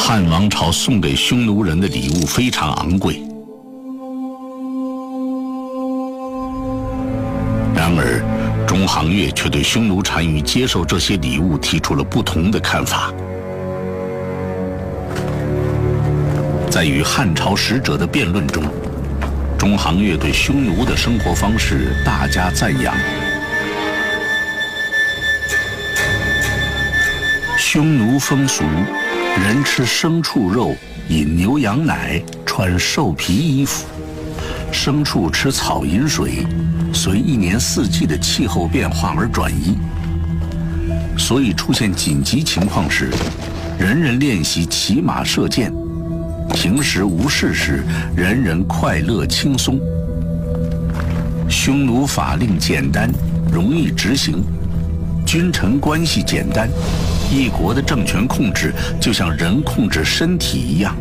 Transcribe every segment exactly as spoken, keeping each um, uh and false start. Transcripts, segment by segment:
汉王朝送给匈奴人的礼物非常昂贵，然而中行月却对匈奴单于接受这些礼物提出了不同的看法。在与汉朝使者的辩论中，中行月对匈奴的生活方式大加赞扬。匈奴风俗，人吃牲畜肉，饮牛羊奶，穿兽皮衣服。牲畜吃草饮水，随一年四季的气候变化而转移。所以出现紧急情况时，人人练习骑马射箭；平时无事时，人人快乐轻松。匈奴法令简单，容易执行，君臣关系简单。一国的政权控制就像人控制身体一样。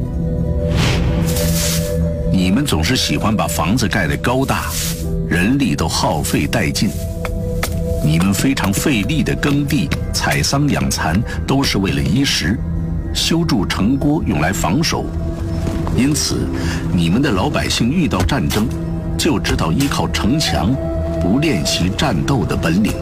你们总是喜欢把房子盖得高大，人力都耗费殆尽。你们非常费力的耕地、采桑养蚕，都是为了衣食；修筑城郭用来防守。因此，你们的老百姓遇到战争，就知道依靠城墙，不练习战斗的本领。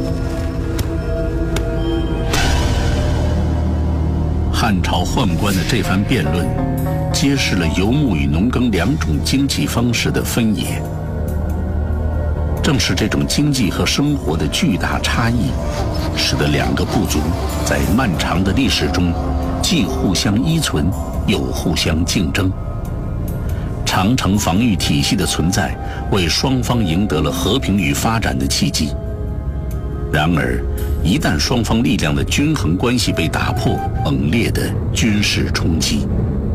汉朝宦官的这番辩论，揭示了游牧与农耕两种经济方式的分野。正是这种经济和生活的巨大差异，使得两个部族在漫长的历史中，既互相依存，又互相竞争。长城防御体系的存在，为双方赢得了和平与发展的契机。然而，一旦双方力量的均衡关系被打破，猛烈的军事冲击。